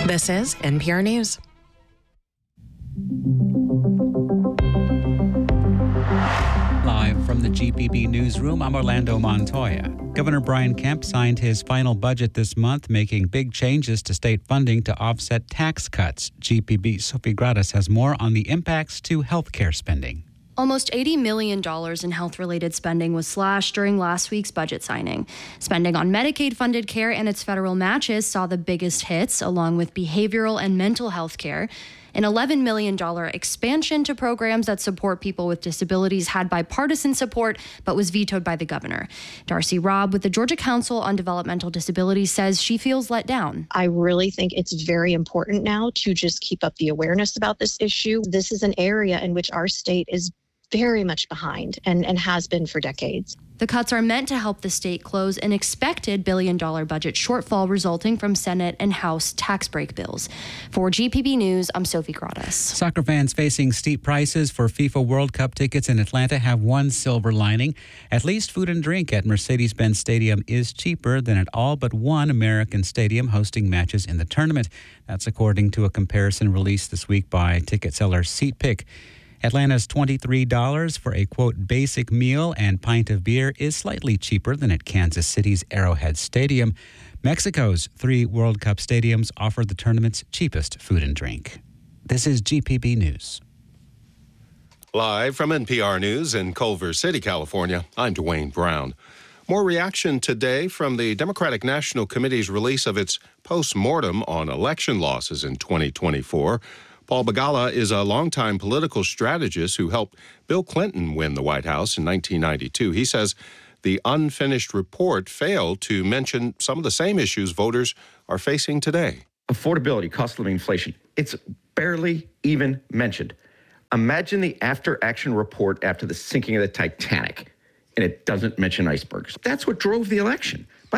This is NPR News. Live from the GPB newsroom, I'm Orlando Montoya. Governor Brian Kemp signed his final budget this month, making big changes to state funding to offset tax cuts. GPB's Sophie Gradas has more on the impacts to healthcare spending. Almost $80 million in health-related spending was slashed during last week's budget signing. Spending on Medicaid-funded care and its federal matches saw the biggest hits, along with behavioral and mental health care. An $11 million expansion to programs that support people with disabilities had bipartisan support, but was vetoed by the governor. Darcy Robb with the Georgia Council on Developmental Disabilities says she feels let down. I really think it's very important now to just keep up the awareness about this issue. This is an area in which our state is very much behind and has been for decades. The cuts are meant to help the state close an expected billion-dollar budget shortfall resulting from Senate and House tax break bills. For GPB News, I'm Sophie Gradas. Soccer fans facing steep prices for FIFA World Cup tickets in Atlanta have one silver lining. At least food and drink at Mercedes-Benz Stadium is cheaper than at all but one American stadium hosting matches in the tournament. That's according to a comparison released this week by ticket seller SeatPick. Atlanta's $23 for a, quote, basic meal and pint of beer is slightly cheaper than at Kansas City's Arrowhead Stadium. Mexico's 3 World Cup stadiums offer the tournament's cheapest food and drink. This is GPB News. Live from NPR News in Culver City, California, I'm Dwayne Brown. More reaction today from the Democratic National Committee's release of its post-mortem on election losses in 2024. Paul Begala is a longtime political strategist who helped Bill Clinton win the White House in 1992. He says the unfinished report failed to mention some of the same issues voters are facing today. Affordability, cost of living, inflation, it's barely even mentioned. Imagine the after-action report after the sinking of the Titanic, and it doesn't mention icebergs. That's what drove the election.